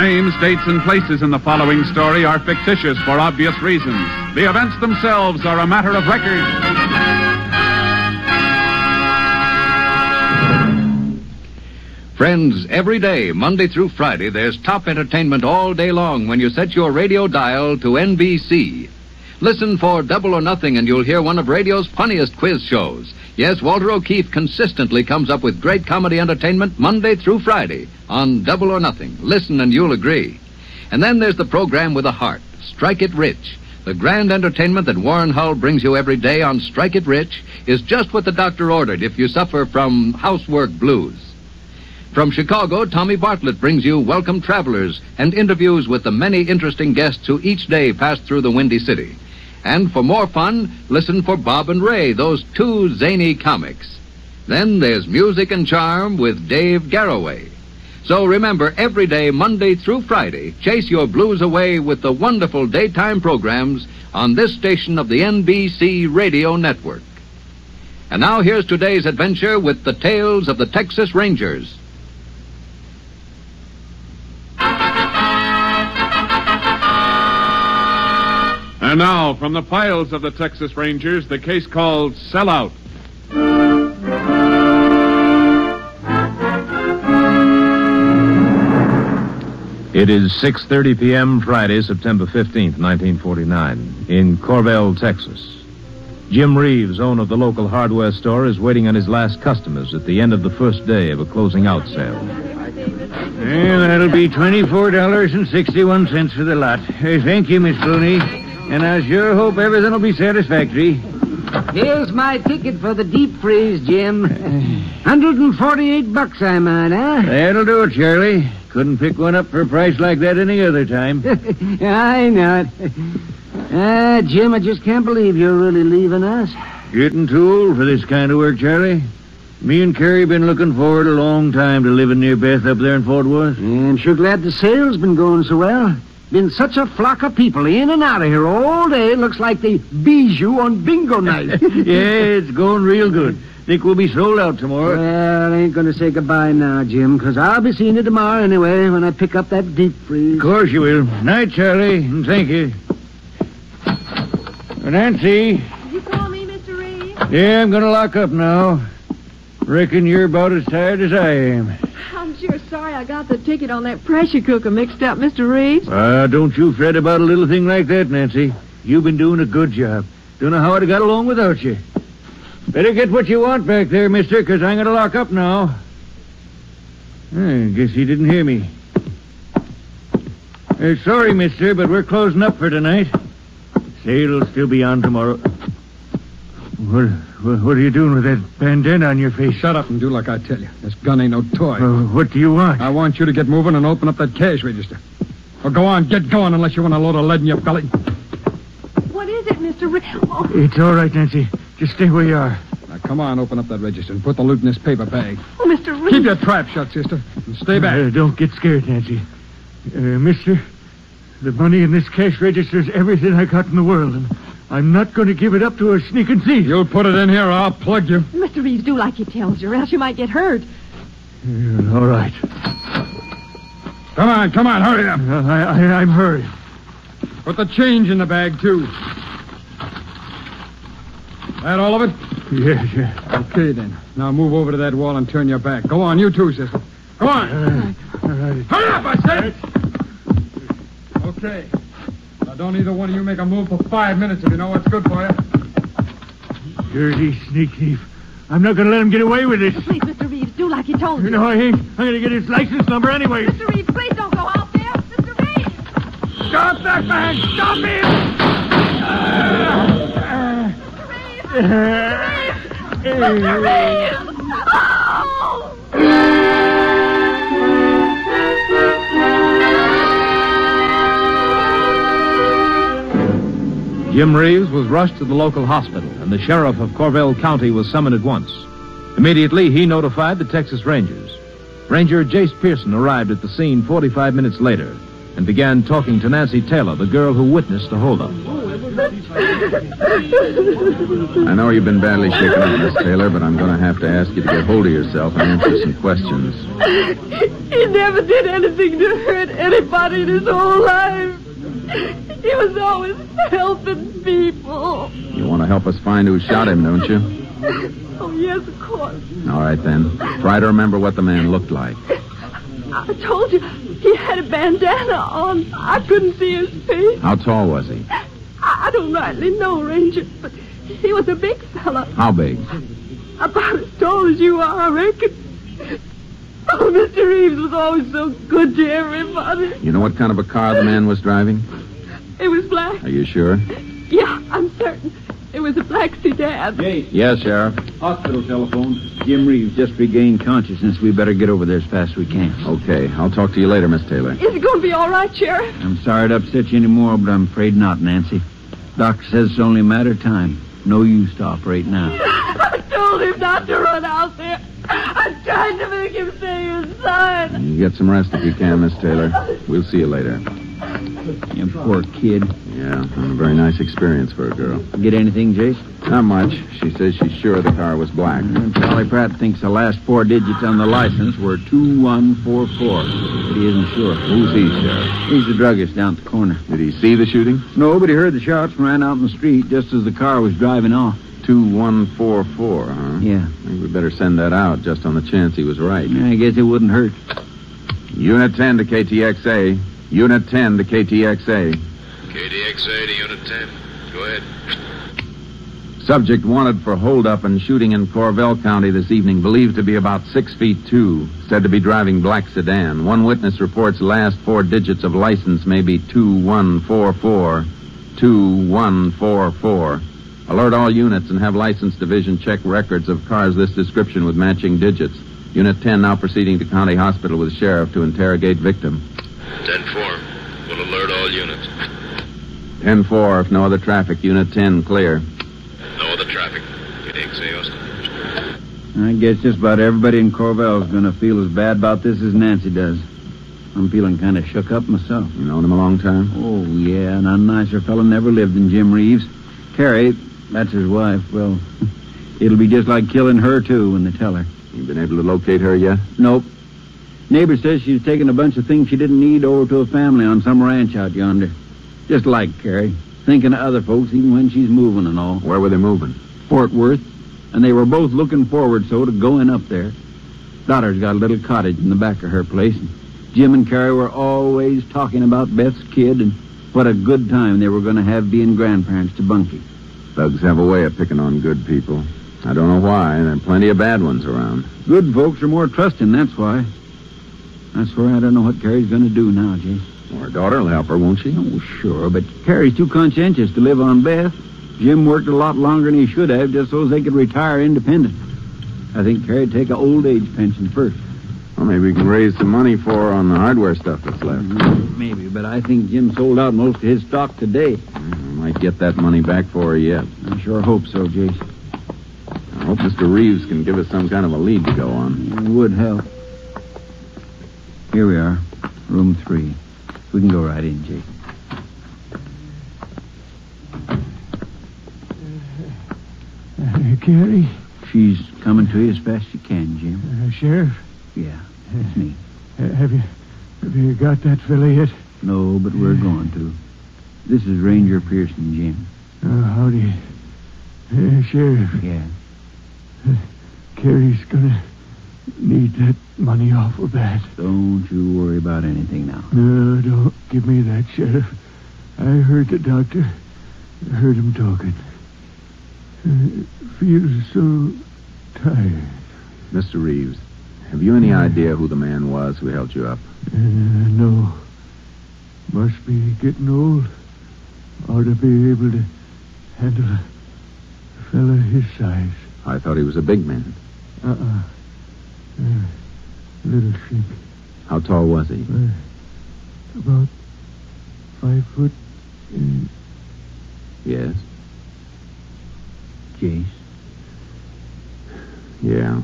Names, dates, and places in the following story are fictitious for obvious reasons. The events themselves are a matter of record. Friends, every day, Monday through Friday, there's top entertainment all day long when you set your radio dial to NBC. Listen for Double or Nothing and you'll hear one of radio's funniest quiz shows. Yes, Walter O'Keefe consistently comes up with great comedy entertainment Monday through Friday on Double or Nothing. Listen and you'll agree. And then there's the program with a heart, Strike It Rich. The grand entertainment that Warren Hull brings you every day on Strike It Rich is just what the doctor ordered if you suffer from housework blues. From Chicago, Tommy Bartlett brings you Welcome Travelers and interviews with the many interesting guests who each day pass through the Windy City. And for more fun, listen for Bob and Ray, those two zany comics. Then there's Music and Charm with Dave Garroway. So remember, every day, Monday through Friday, chase your blues away with the wonderful daytime programs on this station of the NBC Radio Network. And now here's today's adventure with the tales of the Texas Rangers. And now, from the files of the Texas Rangers, the case called Sellout. It is 6:30 p.m. Friday, September 15th, 1949, in Corvell, Texas. Jim Reeves, owner of the local hardware store, is waiting on his last customers at the end of the first day of a closing out sale. Well, that'll be $24.61 for the lot. Thank you, Miss Clooney. And I sure hope everything will be satisfactory. Here's my ticket for the deep freeze, Jim. $148 I'm on, huh? That'll do it, Charlie. Couldn't pick one up for a price like that any other time. I know it. Jim, I just can't believe you're really leaving us. Getting too old for this kind of work, Charlie. Me and Carrie been looking forward a long time to living near Beth up there in Fort Worth. I'm sure glad the sale's been going so well. Been such a flock of people in and out of here all day. Looks like the bijou on bingo night. Yeah, it's going real good. Think we'll be sold out tomorrow. Well, I ain't going to say goodbye now, Jim, because I'll be seeing you tomorrow anyway when I pick up that deep freeze. Of course you will. Night, Charlie, and thank you. Nancy. Did you call me, Mr. Reeves? Yeah, I'm going to lock up now. Reckon you're about as tired as I am. I'm sure sorry I got the ticket on that pressure cooker mixed up, Mr. Reeves. Don't you fret about a little thing like that, Nancy. You've been doing a good job. Don't know how I'd have got along without you. Better get what you want back there, mister, because I'm going to lock up now. I guess he didn't hear me. Sorry, mister, but we're closing up for tonight. Sale'll still be on tomorrow. What are you doing with that bandana on your face? Shut up and do like I tell you. This gun ain't no toy. What do you want? I want you to get moving and open up that cash register. Or go on, get going unless you want a load of lead in your belly. What is it, Mr. Reeves? Oh. It's all right, Nancy. Just stay where you are. Now, come on, open up that register and put the loot in this paper bag. Oh, Mr. Reeves. Keep your trap shut, sister, and stay back. Don't get scared, Nancy. Mister, the money in this cash register is everything I got in the world, and I'm not going to give it up to a sneaking thief. You'll put it in here or I'll plug you. Mr. Reeves, do like he tells you, or else you might get hurt. All right. Come on, hurry up. I'm hurrying. Put the change in the bag, too. That all of it? Yeah. Okay, then. Now move over to that wall and turn your back. Go on, you too, sister. Go on. All right. Hurry up, I said. Okay. Now, don't either one of you make a move for 5 minutes if you know what's good for you. Dirty sneak thief. I'm not going to let him get away with this. Please, Mr. Reeves, do like he told you. No, I ain't. I'm going to get his license number anyway. Mr. Reeves, please don't go out there. Mr. Reeves! Stop that man! Stop him! Mr. Reeves! Oh! Jim Reeves was rushed to the local hospital, and the sheriff of Corvell County was summoned at once. Immediately, he notified the Texas Rangers. Ranger Jace Pearson arrived at the scene 45 minutes later and began talking to Nancy Taylor, the girl who witnessed the holdup. I know you've been badly shaken up, Miss Taylor, but I'm going to have to ask you to get hold of yourself and answer some questions. He never did anything to hurt anybody in his whole life. He was always helping people. You want to help us find who shot him, don't you? Oh, yes, of course. All right, then. Try to remember what the man looked like. I told you, he had a bandana on. I couldn't see his face. How tall was he? I don't rightly know, Ranger, but he was a big fella. How big? About as tall as you are, I reckon. Oh, Mr. Reeves was always so good to everybody. You know what kind of a car the man was driving? It was black. Are you sure? Yeah, I'm certain. It was a black sedan. Jay, Yes, Sheriff. hospital telephone. Jim Reeves just regained consciousness. We better get over there as fast as we can. Okay, I'll talk to you later, Miss Taylor. Is it going to be all right, Sheriff? I'm sorry to upset you anymore, but I'm afraid not, Nancy. Doctor says it's only a matter of time. No use to operate now. I told him not to run out there. I tried to make him say his sign. You get some rest if you can, Miss Taylor. We'll see you later. You poor kid. Yeah, a very nice experience for a girl. Get anything, Jace? Not much. She says she's sure the car was black. Charlie Pratt thinks the last 4 digits on the license were 2144. But he isn't sure. Who's he, Sheriff? He's the druggist down at the corner. Did he see the shooting? No, but he heard the shots and ran out in the street just as the car was driving off. 2144, huh? Yeah. I think we better send that out just on the chance he was right. I guess it wouldn't hurt. Unit 10 to KTXA. Unit 10 to KTXA. KTXA to Unit 10. Go ahead. Subject wanted for holdup and shooting in Corvell County this evening, believed to be about 6'2", said to be driving black sedan. One witness reports last 4 digits of license may be 2144. 2144. Alert all units and have license division check records of cars this description with matching digits. Unit 10 now proceeding to County Hospital with Sheriff to interrogate victim. 10-4. We'll alert all units. 10-4, if no other traffic. Unit 10, clear. No other traffic. KTXA, Austin. I guess just about everybody in Corvell is going to feel as bad about this as Nancy does. I'm feeling kind of shook up myself. You known him a long time? Oh, yeah, and a nicer fellow never lived than Jim Reeves. Carrie, that's his wife. Well, it'll be just like killing her, too, when they tell her. You been able to locate her yet? Nope. Neighbor says she's taken a bunch of things she didn't need over to a family on some ranch out yonder. Just like Carrie. Thinking of other folks even when she's moving and all. Where were they moving? Fort Worth. And they were both looking forward so to going up there. Daughter's got a little cottage in the back of her place. And Jim and Carrie were always talking about Beth's kid and what a good time they were going to have being grandparents to Bunky. Thugs have a way of picking on good people. I don't know why. There are plenty of bad ones around. Good folks are more trusting, that's why. That's why I don't know what Carrie's going to do now, Jay. Well, her daughter will help her, won't she? Oh, sure, but Carrie's too conscientious to live on Beth. Jim worked a lot longer than he should have just so they could retire independent. I think Carrie'd take an old age pension first. Well, maybe we can raise some money for her on the hardware stuff that's left. Maybe, but I think Jim sold out most of his stock today. We might get that money back for her yet. I sure hope so, Jace. I hope Mr. Reeves can give us some kind of a lead to go on. It would help. Here we are, room 3. We can go right in, Jake. Carrie? She's coming to you as fast as she can, Jim. Sheriff? Yeah, it's me. Have you got that fella yet? No, but we're going to. This is Ranger Pearson, Jim. Howdy. Sheriff, Yeah. Carrie's gonna need that money awful bad. Don't you worry about anything now. No, don't give me that, Sheriff. I heard the doctor. I heard him talking. Feels so tired. Mr. Reeves, have you any idea who the man was who held you up? No. Must be getting old. Ought to be able to handle a fella his size. I thought he was a big man. Little sheep. How tall was he? About 5 foot. Yes. Jace. Yeah.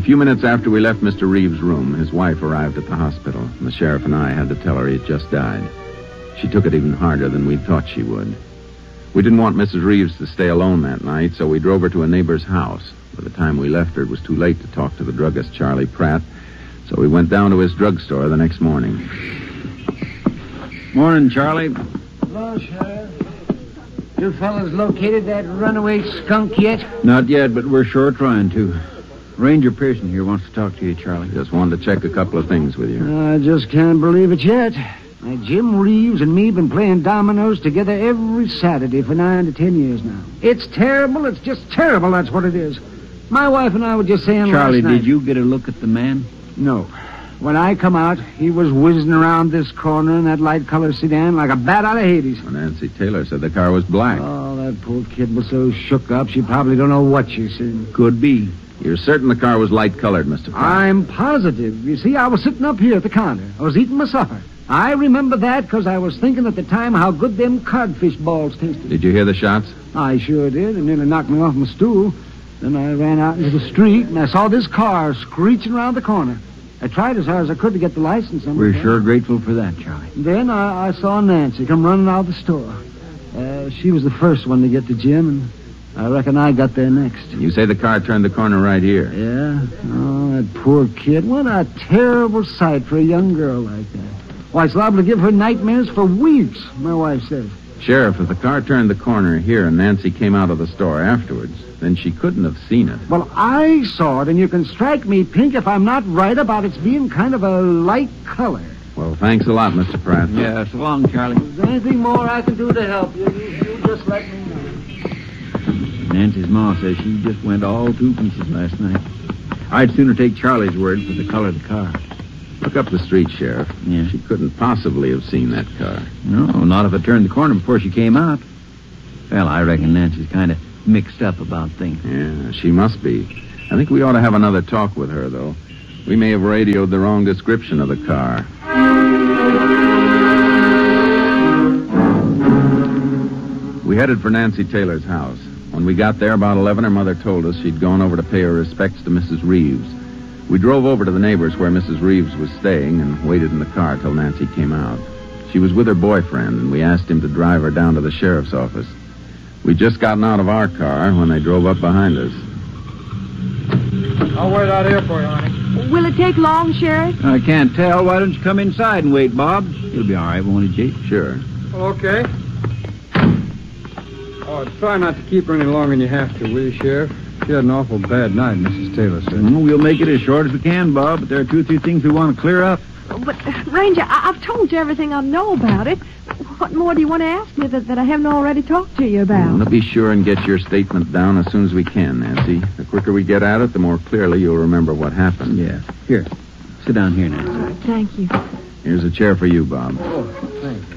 few minutes after we left Mr. Reeves' room, his wife arrived at the hospital, and the sheriff and I had to tell her he had just died. She took it even harder than we thought she would. We didn't want Mrs. Reeves to stay alone that night, so we drove her to a neighbor's house. By the time we left her, it was too late to talk to the druggist, Charlie Pratt, so we went down to his drugstore the next morning. Morning, Charlie. Hello, Sheriff. You fellas located that runaway skunk yet? Not yet, but we're sure trying to. Ranger Pearson here wants to talk to you, Charlie. Just wanted to check a couple of things with you. I just can't believe it yet. Jim Reeves and me been playing dominoes together every Saturday for 9 to 10 years now. It's terrible. It's just terrible, that's what it is. My wife and I were just saying Charlie, last night... did you get a look at the man? No. When I come out, he was whizzing around this corner in that light-colored sedan like a bat out of Hades. Well, Nancy Taylor said the car was black. Oh, that poor kid was so shook up, she probably don't know what she's seen. Could be. You're certain the car was light-colored, Mr. Pratt? I'm positive. You see, I was sitting up here at the counter. I was eating my supper. I remember that because I was thinking at the time how good them codfish balls tasted. Did you hear the shots? I sure did. It nearly knocked me off my stool. Then I ran out into the street, and I saw this car screeching around the corner. I tried as hard as I could to get the license number. We're sure grateful for that, Charlie. Then I saw Nancy come running out of the store. She was the first one to get to Jim, and I reckon I got there next. You say the car turned the corner right here? Yeah. Oh, that poor kid. What a terrible sight for a young girl like that. Why, it's liable to give her nightmares for weeks, my wife says. Sheriff, if the car turned the corner here and Nancy came out of the store afterwards, then she couldn't have seen it. Well, I saw it, and you can strike me pink if I'm not right about its being kind of a light color. Well, thanks a lot, Mr. Pratt. Yeah, so long, Charlie. Is there anything more I can do to help you? You just let me know. Nancy's ma says she just went all to pieces last night. I'd sooner take Charlie's word for the color of the car. Look up the street, Sheriff. Yeah. She couldn't possibly have seen that car. No, not if it turned the corner before she came out. Well, I reckon Nancy's kind of mixed up about things. Yeah, she must be. I think we ought to have another talk with her, though. We may have radioed the wrong description of the car. We headed for Nancy Taylor's house. When we got there about 11, her mother told us she'd gone over to pay her respects to Mrs. Reeves. We drove over to the neighbors where Mrs. Reeves was staying and waited in the car till Nancy came out. She was with her boyfriend, and we asked him to drive her down to the sheriff's office. We'd just gotten out of our car when they drove up behind us. I'll wait out here for you, honey. Will it take long, Sheriff? I can't tell. Why don't you come inside and wait, Bob? You'll be all right, won't he, Jake? Sure. Well, okay. Oh, try not to keep her any longer than you have to, will you, Sheriff? She had an awful bad night, Mrs. Taylor said. We'll make it as short as we can, Bob, but there are 2 or 3 things we want to clear up. But, Ranger, I've told you everything I know about it. What more do you want to ask me that I haven't already talked to you I about? want to be sure and get your statement down as soon as we can, Nancy. The quicker we get at it, the more clearly you'll remember what happened. Yeah. Here. Sit down here, Nancy. Thank you. Here's a chair for you, Bob. Oh, thank you.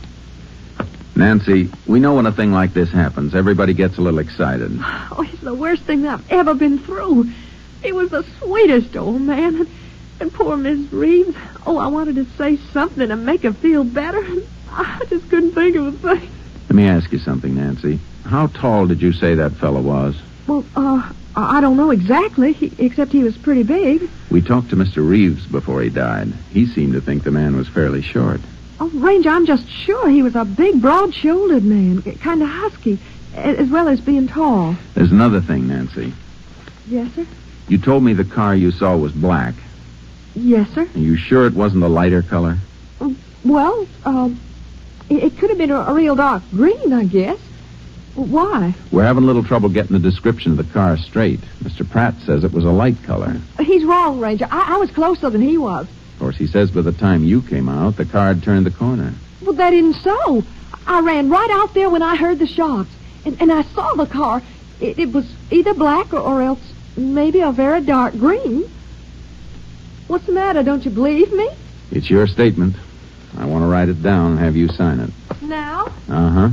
Nancy, we know when a thing like this happens, everybody gets a little excited. Oh, it's the worst thing I've ever been through. He was the sweetest old man. And poor Miss Reeves. Oh, I wanted to say something to make her feel better. I just couldn't think of a thing. Let me ask you something, Nancy. How tall did you say that fellow was? Well, I don't know exactly, except he was pretty big. We talked to Mr. Reeves before he died. He seemed to think the man was fairly short. Oh, Ranger, I'm just sure he was a big, broad-shouldered man, kind of husky, as well as being tall. There's another thing, Nancy. Yes, sir? You told me the car you saw was black. Yes, sir. Are you sure it wasn't a lighter color? Well, it could have been a real dark green, I guess. Why? We're having a little trouble getting the description of the car straight. Mr. Pratt says it was a light color. He's wrong, Ranger. I was closer than he was. Of course, he says by the time you came out, the car had turned the corner. Well, that isn't so. I ran right out there when I heard the shots. And I saw the car. It was either black or else maybe a very dark green. What's the matter? Don't you believe me? It's your statement. I want to write it down and have you sign it. Now? Uh-huh.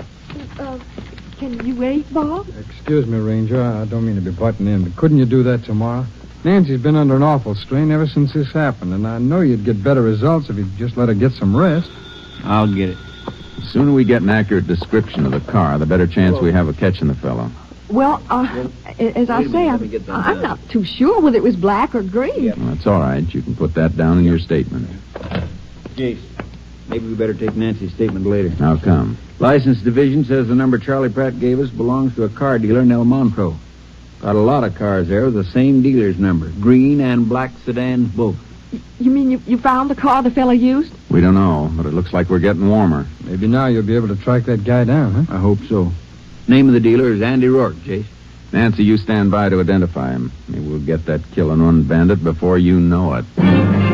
Can you wait, Bob? Excuse me, Ranger. I don't mean to be butting in, but couldn't you do that tomorrow? Nancy's been under an awful strain ever since this happened, and I know you'd get better results if you'd just let her get some rest. I'll get it. The sooner we get an accurate description of the car, the better chance we have of catching the fellow. Well, as I say, I'm not too sure whether it was black or green. Well, that's all right. You can put that down in your statement. Jace, maybe we better take Nancy's statement later. How come? License division says the number Charlie Pratt gave us belongs to a car dealer in El Montreux. Got a lot of cars there with the same dealer's number. Green and black sedans both. You mean you found the car the fella used? We don't know, but it looks like we're getting warmer. Maybe now you'll be able to track that guy down, huh? I hope so. Name of the dealer is Andy Rourke, Jace. Nancy, you stand by to identify him. Maybe we'll get that kill-and-run bandit before you know it.